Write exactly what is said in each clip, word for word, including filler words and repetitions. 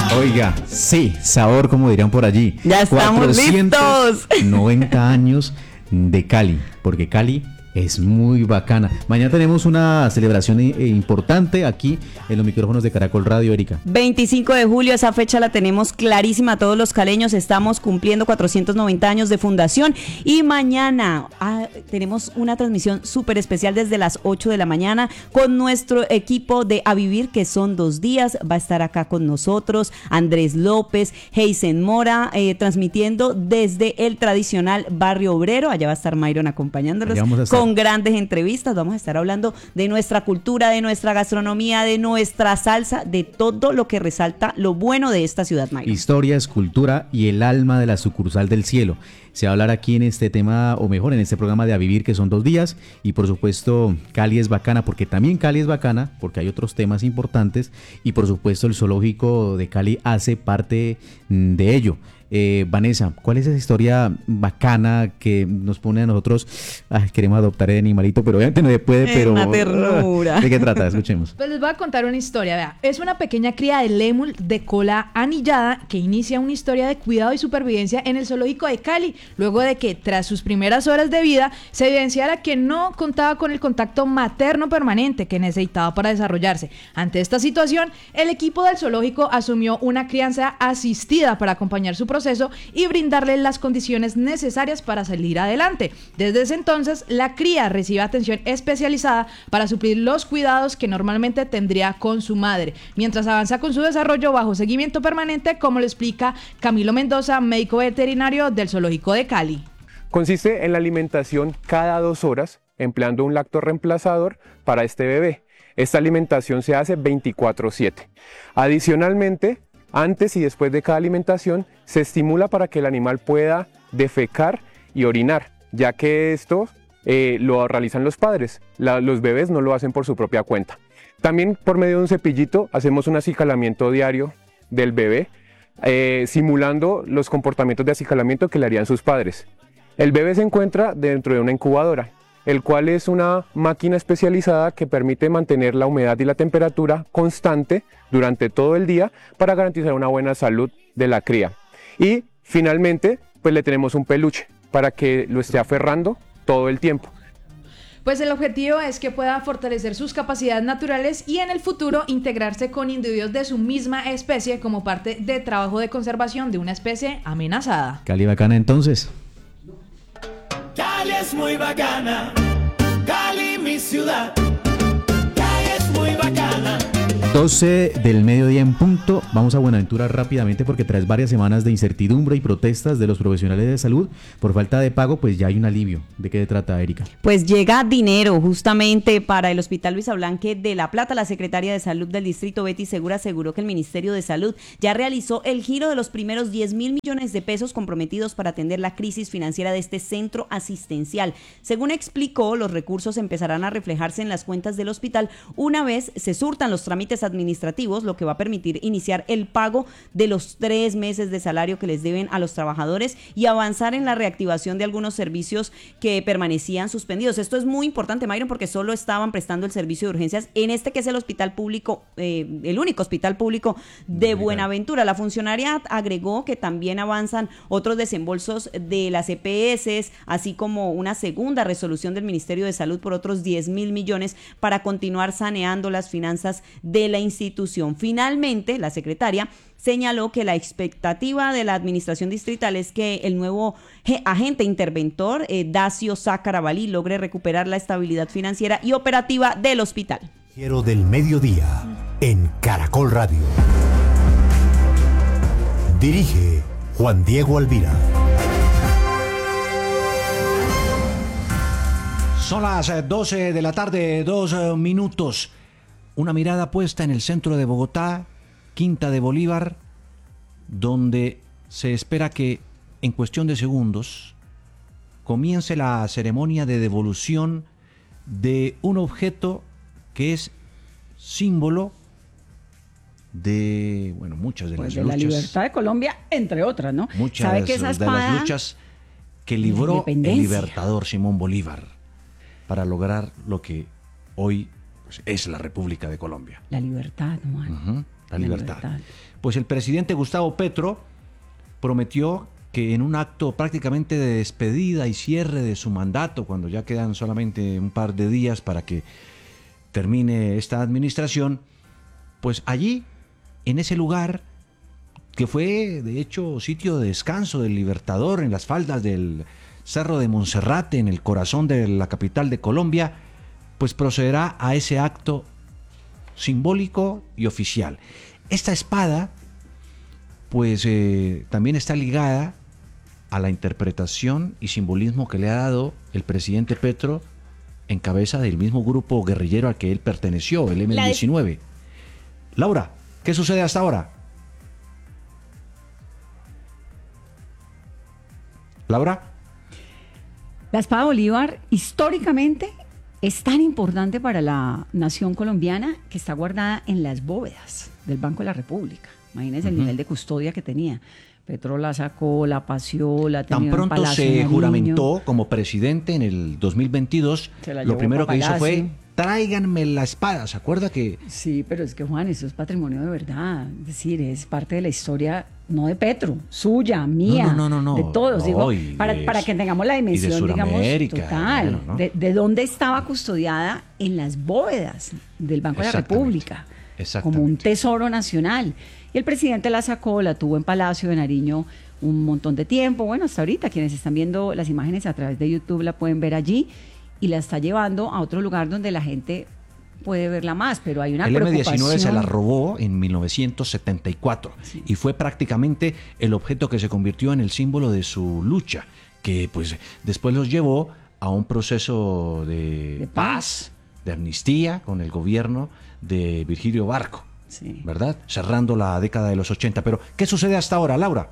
Oiga, sí, sabor, como dirían por allí. Ya estamos listos. noventa años de Cali, porque Cali es muy bacana. Mañana tenemos una celebración eh, importante aquí en los micrófonos de Caracol Radio, Erika. veinticinco de julio, esa fecha la tenemos clarísima todos los caleños. Estamos cumpliendo cuatrocientos noventa años de fundación y mañana ah, tenemos una transmisión súper especial desde las ocho de la mañana con nuestro equipo de A Vivir, que son dos días. Va a estar acá con nosotros Andrés López, Heisen Mora, eh, transmitiendo desde el tradicional Barrio Obrero. Allá va a estar Myron acompañándolos con grandes entrevistas. Vamos a estar hablando de nuestra cultura, de nuestra gastronomía, de nuestra salsa, de todo lo que resalta lo bueno de esta ciudad, Myron. Historia, escultura y el alma de la sucursal del cielo. Se va a hablar aquí en este tema, o mejor, en este programa de A Vivir, que son dos días. Y por supuesto, Cali es bacana, porque también Cali es bacana, porque hay otros temas importantes. Y por supuesto, el zoológico de Cali hace parte de ello. Eh, Vanessa, ¿cuál es esa historia bacana que nos pone a nosotros? Ay, queremos adoptar el animalito, pero obviamente no se puede, es pero... una ternura. ¿De qué trata? Escuchemos. Pues les voy a contar una historia, vea. Es una pequeña cría de lémur de cola anillada que inicia una historia de cuidado y supervivencia en el zoológico de Cali, luego de que, tras sus primeras horas de vida, se evidenciara que no contaba con el contacto materno permanente que necesitaba para desarrollarse. Ante esta situación, el equipo del zoológico asumió una crianza asistida para acompañar su proceso y brindarle las condiciones necesarias para salir adelante. Desde ese entonces, la cría recibe atención especializada para suplir los cuidados que normalmente tendría con su madre, mientras avanza con su desarrollo bajo seguimiento permanente, como lo explica Camilo Mendoza, médico veterinario del Zoológico de Cali. Consiste en la alimentación cada dos horas, empleando un lacto reemplazador para este bebé. Esta alimentación se hace veinticuatro siete. Adicionalmente, antes y después de cada alimentación, se estimula para que el animal pueda defecar y orinar, ya que esto eh, lo realizan los padres. La, los bebés no lo hacen por su propia cuenta. También por medio de un cepillito hacemos un acicalamiento diario del bebé, eh, simulando los comportamientos de acicalamiento que le harían sus padres. El bebé se encuentra dentro de una incubadora, el cual es una máquina especializada que permite mantener la humedad y la temperatura constante durante todo el día para garantizar una buena salud de la cría. Y finalmente, pues le tenemos un peluche para que lo esté aferrando todo el tiempo. Pues el objetivo es que pueda fortalecer sus capacidades naturales y en el futuro integrarse con individuos de su misma especie como parte de trabajo de conservación de una especie amenazada. Cali bacana entonces. Cali es muy bacana, Cali mi ciudad, Cali es muy bacana. doce del mediodía en punto. Vamos a Buenaventura rápidamente porque tras varias semanas de incertidumbre y protestas de los profesionales de salud por falta de pago, pues ya hay un alivio. ¿De qué se trata, Erika? Pues llega dinero justamente para el Hospital Luisa Blanque de La Plata. La secretaria de Salud del distrito, Betty Segura, aseguró que el Ministerio de Salud ya realizó el giro de los primeros diez mil millones de pesos comprometidos para atender la crisis financiera de este centro asistencial. Según explicó, los recursos empezarán a reflejarse en las cuentas del hospital una vez se surtan los trámites administrativos, lo que va a permitir iniciar el pago de los tres meses de salario que les deben a los trabajadores y avanzar en la reactivación de algunos servicios que permanecían suspendidos. Esto es muy importante, Myron, porque solo estaban prestando el servicio de urgencias en este que es el hospital público, eh, el único hospital público de Buenaventura. La funcionaria agregó que también avanzan otros desembolsos de las E P S, así como una segunda resolución del Ministerio de Salud por otros diez mil millones para continuar saneando las finanzas de la institución. Finalmente, la secretaria señaló que la expectativa de la administración distrital es que el nuevo agente interventor, eh, Dacio Sacarabalí, logre recuperar la estabilidad financiera y operativa del hospital. Quiero del mediodía en Caracol Radio. Dirige Juan Diego Alvira. Son las doce de la tarde, dos minutos. Una mirada puesta en el centro de Bogotá, Quinta de Bolívar, donde se espera que en cuestión de segundos comience la ceremonia de devolución de un objeto que es símbolo de, bueno, muchas de pues las de luchas. la libertad de Colombia, entre otras, ¿no? Muchas ¿Sabe que esa de espada, las luchas que libró el libertador Simón Bolívar para lograr lo que hoy pues, es la República de Colombia. La libertad, ¿no? Uh-huh. La La libertad. libertad. Pues el presidente Gustavo Petro prometió que en un acto prácticamente de despedida y cierre de su mandato, cuando ya quedan solamente un par de días para que termine esta administración, pues allí, en ese lugar que fue de hecho sitio de descanso del Libertador, en las faldas del Cerro de Monserrate, en el corazón de la capital de Colombia, pues procederá a ese acto simbólico y oficial. Esta espada pues eh, también está ligada a la interpretación y simbolismo que le ha dado el presidente Petro en cabeza del mismo grupo guerrillero al que él perteneció, el eme diecinueve. Laura, ¿qué sucede hasta ahora? Laura. La espada Bolívar históricamente es tan importante para la nación colombiana que está guardada en las bóvedas del Banco de la República. Imagínense uh-huh. el nivel de custodia que tenía. Petro la sacó, la paseó, la tenía en Palacio. Tan pronto se juramentó como presidente en el dos mil veintidós, lo primero que hizo fue tráiganme la espada. ¿Se acuerda que...? Sí, pero es que, Juan, eso es patrimonio de verdad. Es decir, es parte de la historia, no de Petro, suya, mía, no, no, no, no, de todos. No, Digo, de, para, para que tengamos la dimensión, digamos, total. Bueno, ¿no? de, de dónde estaba custodiada en las bóvedas del Banco de la República. Como un tesoro nacional. Y el presidente la sacó, la tuvo en Palacio de Nariño un montón de tiempo. Bueno, hasta ahorita quienes están viendo las imágenes a través de YouTube la pueden ver allí y la está llevando a otro lugar donde la gente puede verla más, pero hay una el preocupación. El eme diecinueve se la robó en mil novecientos setenta y cuatro sí. y fue prácticamente el objeto que se convirtió en el símbolo de su lucha, que pues después los llevó a un proceso de, de paz, paz, de amnistía con el gobierno de Virgilio Barco, sí. ¿verdad? Cerrando la década de los ochenta. Pero, ¿qué sucede hasta ahora, Laura?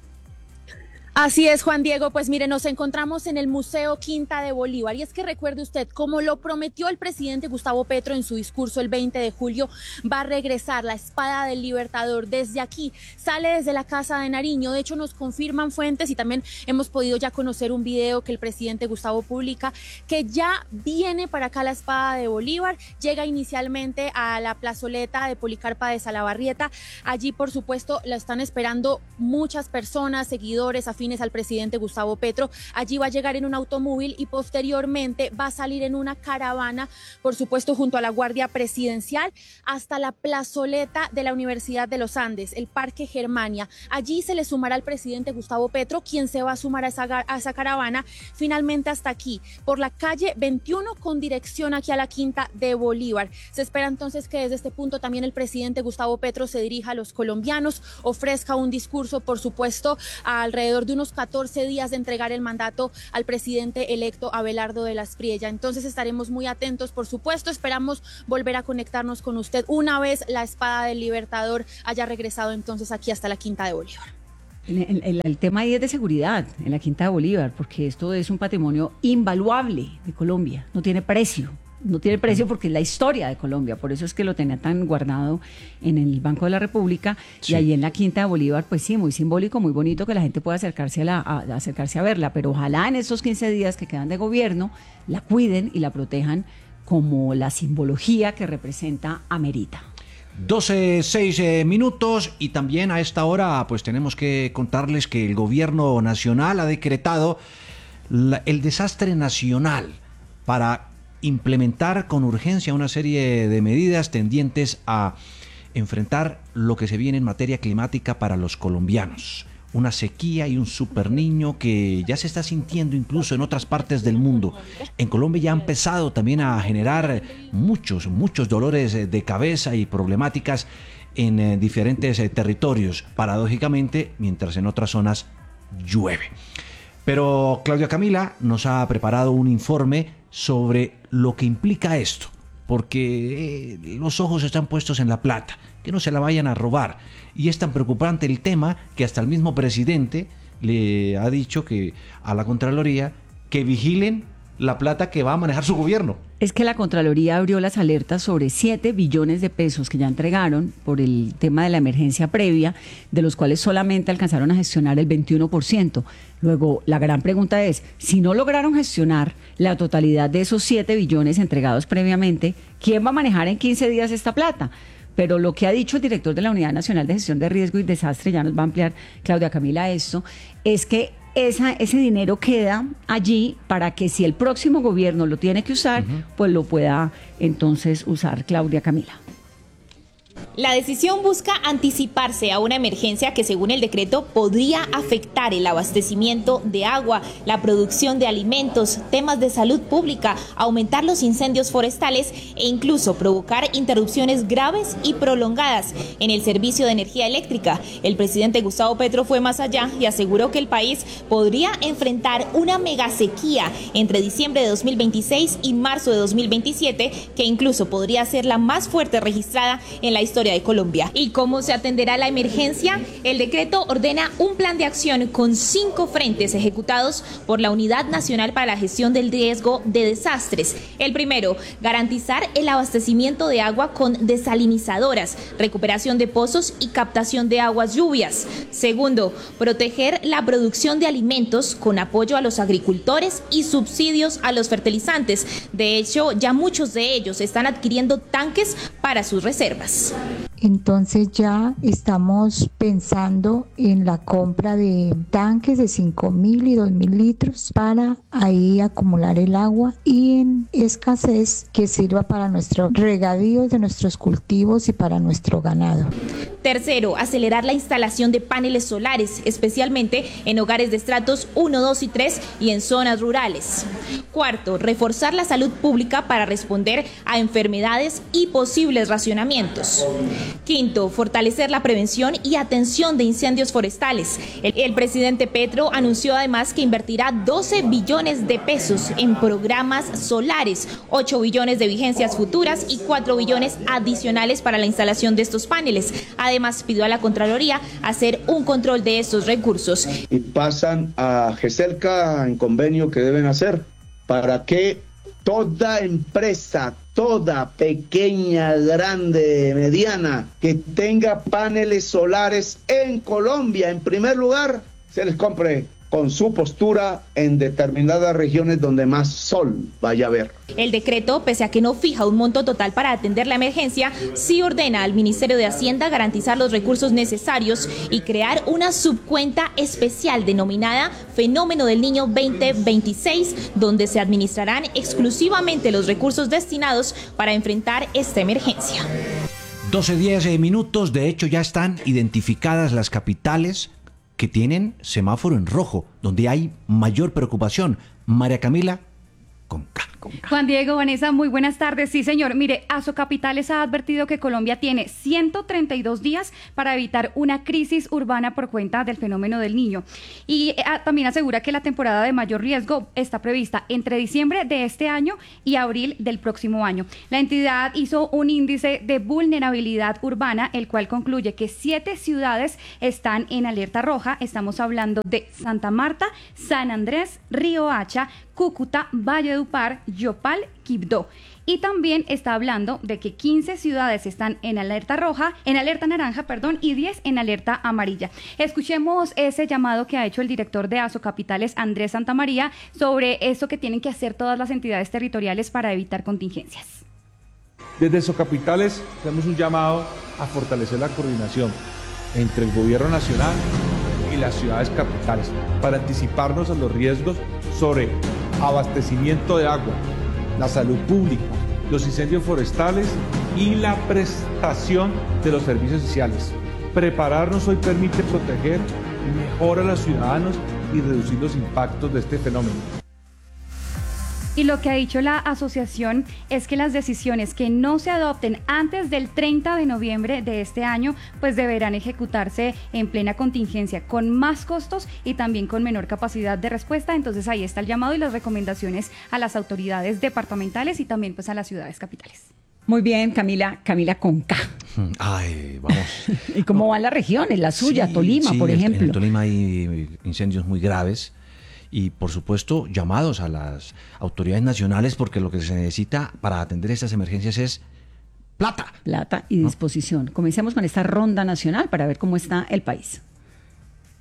Así es, Juan Diego, pues mire, nos encontramos en el Museo Quinta de Bolívar y es que recuerde usted, como lo prometió el presidente Gustavo Petro en su discurso el veinte de julio, va a regresar la espada del Libertador desde aquí, sale desde la Casa de Nariño. De hecho nos confirman fuentes y también hemos podido ya conocer un video que el presidente Gustavo publica, que ya viene para acá la espada de Bolívar, llega inicialmente a la plazoleta de Policarpa de Salabarrieta, allí por supuesto la están esperando muchas personas, seguidores, afines al presidente Gustavo Petro. Allí va a llegar en un automóvil y posteriormente va a salir en una caravana, por supuesto junto a la Guardia Presidencial, hasta la plazoleta de la Universidad de los Andes, el Parque Germania. Allí se le sumará al presidente Gustavo Petro, quien se va a sumar a esa, a esa caravana, finalmente hasta aquí, por la calle veintiuno con dirección aquí a la Quinta de Bolívar. Se espera entonces que desde este punto también el presidente Gustavo Petro se dirija a los colombianos, ofrezca un discurso, por supuesto, alrededor de unos catorce días de entregar el mandato al presidente electo Abelardo de la Espriella. Entonces estaremos muy atentos, por supuesto, esperamos volver a conectarnos con usted una vez la espada del Libertador haya regresado entonces aquí hasta la Quinta de Bolívar. El, el, el tema ahí es de seguridad en la Quinta de Bolívar, porque esto es un patrimonio invaluable de Colombia, no tiene precio. No tiene precio porque es la historia de Colombia, por eso es que lo tenía tan guardado en el Banco de la República sí. y ahí en la Quinta de Bolívar, pues sí, muy simbólico, muy bonito que la gente pueda acercarse a, la, a, a acercarse a verla, pero ojalá en estos quince días que quedan de gobierno la cuiden y la protejan como la simbología que representa amerita. doce, seis eh, minutos y también a esta hora pues tenemos que contarles que el gobierno nacional ha decretado la, el desastre nacional para implementar con urgencia una serie de medidas tendientes a enfrentar lo que se viene en materia climática para los colombianos. Una sequía y un superniño que ya se está sintiendo incluso en otras partes del mundo. En Colombia ya ha empezado también a generar muchos, muchos dolores de cabeza y problemáticas en eh, diferentes eh, territorios, paradójicamente, mientras en otras zonas llueve. Pero Claudia Camila nos ha preparado un informe sobre lo que implica esto, porque eh, los ojos están puestos en la plata, que no se la vayan a robar. Y es tan preocupante el tema que hasta el mismo presidente le ha dicho que a la Contraloría que vigilen la plata que va a manejar su gobierno. Es que la Contraloría abrió las alertas sobre siete billones de pesos que ya entregaron por el tema de la emergencia previa, de los cuales solamente alcanzaron a gestionar el veintiuno por ciento. Luego, la gran pregunta es, si no lograron gestionar la totalidad de esos siete billones entregados previamente, ¿quién va a manejar en quince días esta plata? pero lo que ha dicho el director de la Unidad Nacional de Gestión de Riesgo y Desastre, ya nos va a ampliar Claudia Camila esto, es que esa, ese dinero queda allí para que si el próximo gobierno lo tiene que usar, uh-huh. pues lo pueda entonces usar. Claudia Camila. La decisión busca anticiparse a una emergencia que, según el decreto, podría afectar el abastecimiento de agua, la producción de alimentos, temas de salud pública, aumentar los incendios forestales e incluso provocar interrupciones graves y prolongadas en el servicio de energía eléctrica. El presidente Gustavo Petro fue más allá y aseguró que el país podría enfrentar una megasequía entre diciembre de dos mil veintiséis y marzo de dos mil veintisiete, que incluso podría ser la más fuerte registrada en la historia de Colombia. ¿Y cómo se atenderá la emergencia? El decreto ordena un plan de acción con cinco frentes ejecutados por la Unidad Nacional para la Gestión del Riesgo de Desastres. El primero, garantizar el abastecimiento de agua con desalinizadoras, recuperación de pozos y captación de aguas lluvias. Segundo, proteger la producción de alimentos con apoyo a los agricultores y subsidios a los fertilizantes. De hecho, ya muchos de ellos están adquiriendo tanques para sus reservas. Entonces ya estamos pensando en la compra de tanques de cinco mil y dos mil litros para ahí acumular el agua y en escasez que sirva para nuestros regadíos de nuestros cultivos y para nuestro ganado. Tercero, acelerar la instalación de paneles solares, especialmente en hogares de estratos uno, dos y tres y en zonas rurales. Cuarto, reforzar la salud pública para responder a enfermedades y posibles racionamientos. Quinto, fortalecer la prevención y atención de incendios forestales. El, el presidente Petro anunció además que invertirá doce billones de pesos en programas solares, ocho billones de vigencias futuras y cuatro billones adicionales para la instalación de estos paneles. Además, pidió a la Contraloría hacer un control de estos recursos. Y pasan a GESELCA en convenio que deben hacer para que toda empresa, toda pequeña, grande, mediana, que tenga paneles solares en Colombia, en primer lugar, se les compre con su postura en determinadas regiones donde más sol vaya a haber. El decreto, pese a que no fija un monto total para atender la emergencia, sí ordena al Ministerio de Hacienda garantizar los recursos necesarios y crear una subcuenta especial denominada Fenómeno del Niño veinte veintiséis, donde se administrarán exclusivamente los recursos destinados para enfrentar esta emergencia. doce diez minutos, de hecho ya están identificadas las capitales que tienen semáforo en rojo, donde hay mayor preocupación. María Camila, con K. Juan Diego, Vanessa, muy buenas tardes. Sí, señor. Mire, Asocapitales ha advertido que Colombia tiene ciento treinta y dos días para evitar una crisis urbana por cuenta del fenómeno del Niño. Y eh, también asegura que la temporada de mayor riesgo está prevista entre diciembre de este año y abril del próximo año. La entidad hizo un índice de vulnerabilidad urbana, el cual concluye que siete ciudades están en alerta roja. Estamos hablando de Santa Marta, San Andrés, Riohacha, Cúcuta, Valledupar, Yopal, Quibdó. Y también está hablando de que quince ciudades están en alerta roja, en alerta naranja, perdón, y diez en alerta amarilla. Escuchemos ese llamado que ha hecho el director de Asocapitales, Andrés Santamaría, sobre eso que tienen que hacer todas las entidades territoriales para evitar contingencias. Desde Asocapitales hacemos un llamado a fortalecer la coordinación entre el gobierno nacional y las ciudades capitales para anticiparnos a los riesgos sobre abastecimiento de agua, la salud pública, los incendios forestales y la prestación de los servicios sociales. Prepararnos hoy permite proteger mejor a los ciudadanos y reducir los impactos de este fenómeno. Y lo que ha dicho la asociación es que las decisiones que no se adopten antes del treinta de noviembre de este año, pues deberán ejecutarse en plena contingencia, con más costos y también con menor capacidad de respuesta. Entonces ahí está el llamado y las recomendaciones a las autoridades departamentales y también pues a las ciudades capitales. Muy bien, Camila, Camila con K. Ay, vamos. ¿Y cómo van las regiones? La suya, Sí, Tolima, sí, por ejemplo. En Tolima hay incendios muy graves. Y, por supuesto, llamados a las autoridades nacionales porque lo que se necesita para atender estas emergencias es plata. Plata y disposición. ¿No? Comencemos con esta ronda nacional para ver cómo está el país.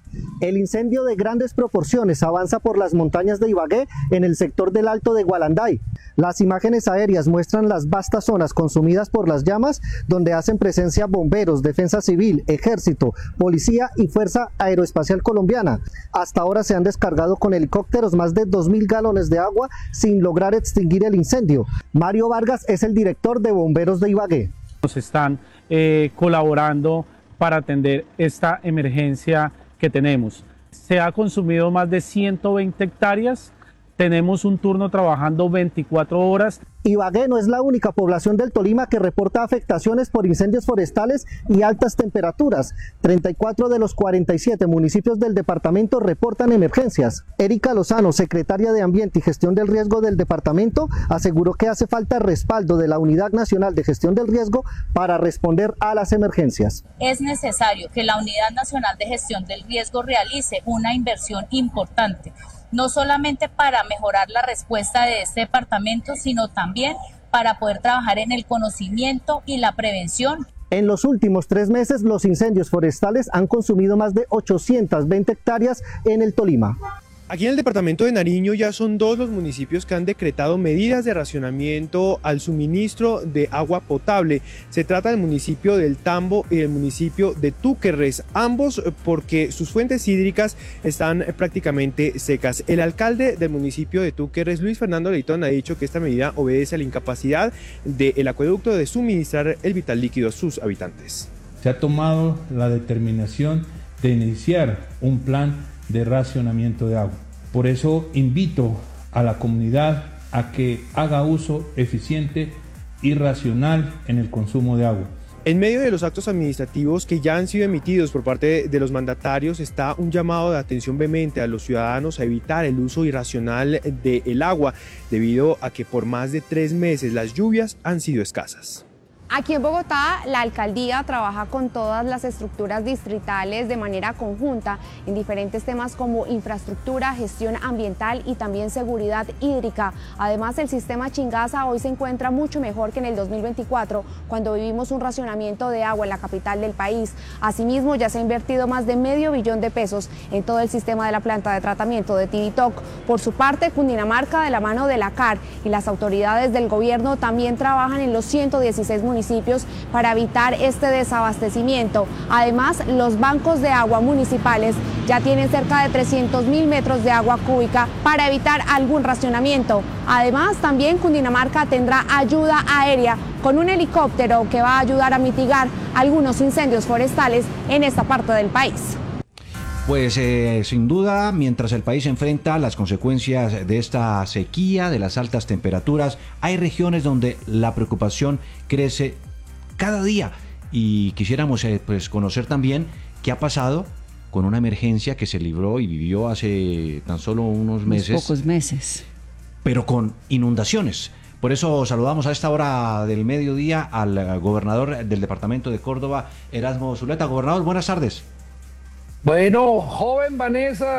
El incendio de grandes proporciones avanza por las montañas de Ibagué en el sector del Alto de Gualanday. Las imágenes aéreas muestran las vastas zonas consumidas por las llamas, donde hacen presencia bomberos, defensa civil, ejército, policía y Fuerza Aeroespacial Colombiana. Hasta ahora se han descargado con helicópteros más de dos mil galones de agua sin lograr extinguir el incendio. Mario Vargas es el director de Bomberos de Ibagué. Nos están eh, colaborando para atender esta emergencia que tenemos. Se ha consumido más de ciento veinte hectáreas, tenemos un turno trabajando veinticuatro horas. Ibagué no es la única población del Tolima que reporta afectaciones por incendios forestales y altas temperaturas. treinta y cuatro de los cuarenta y siete municipios del departamento reportan emergencias. Erika Lozano, secretaria de Ambiente y Gestión del Riesgo del departamento, aseguró que hace falta respaldo de la Unidad Nacional de Gestión del Riesgo para responder a las emergencias. Es necesario que la Unidad Nacional de Gestión del Riesgo realice una inversión importante, no solamente para mejorar la respuesta de este departamento, sino también para poder trabajar en el conocimiento y la prevención. En los últimos tres meses, los incendios forestales han consumido más de ochocientas veinte hectáreas en el Tolima. Aquí en el departamento de Nariño ya son dos los municipios que han decretado medidas de racionamiento al suministro de agua potable. Se trata del municipio del Tambo y del municipio de Túquerres, ambos porque sus fuentes hídricas están prácticamente secas. El alcalde del municipio de Túquerres, Luis Fernando Leitón, ha dicho que esta medida obedece a la incapacidad del acueducto de suministrar el vital líquido a sus habitantes. Se ha tomado la determinación de iniciar un plan de racionamiento de agua. Por eso invito a la comunidad a que haga uso eficiente y racional en el consumo de agua. En medio de los actos administrativos que ya han sido emitidos por parte de los mandatarios está un llamado de atención vehemente a los ciudadanos a evitar el uso irracional del agua, debido a que por más de tres meses las lluvias han sido escasas. Aquí en Bogotá, la alcaldía trabaja con todas las estructuras distritales de manera conjunta en diferentes temas como infraestructura, gestión ambiental y también seguridad hídrica. Además, el sistema Chingaza hoy se encuentra mucho mejor que en el dos mil veinticuatro, cuando vivimos un racionamiento de agua en la capital del país. Asimismo, ya se ha invertido más de medio billón de pesos en todo el sistema de la planta de tratamiento de Tibitoc. Por su parte, Cundinamarca, de la mano de la C A R y las autoridades del gobierno, también trabajan en los ciento dieciséis municipios municipios para evitar este desabastecimiento. Además, los bancos de agua municipales ya tienen cerca de trescientos mil metros de agua cúbica para evitar algún racionamiento. Además, también Cundinamarca tendrá ayuda aérea con un helicóptero que va a ayudar a mitigar algunos incendios forestales en esta parte del país. Pues eh, sin duda, mientras el país enfrenta las consecuencias de esta sequía, de las altas temperaturas, hay regiones donde la preocupación crece cada día. Y quisiéramos eh, pues conocer también qué ha pasado con una emergencia que se libró y vivió hace tan solo unos meses. Unos pocos meses. Pero con inundaciones. Por eso saludamos a esta hora del mediodía al gobernador del departamento de Córdoba, Erasmo Zuleta. Gobernador, buenas tardes. Bueno, joven Vanessa.